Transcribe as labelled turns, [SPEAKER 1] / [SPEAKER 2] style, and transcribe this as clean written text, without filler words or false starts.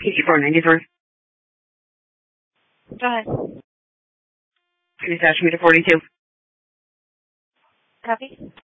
[SPEAKER 1] 8493.
[SPEAKER 2] Go ahead.
[SPEAKER 1] Please dash me to 42.
[SPEAKER 2] Copy.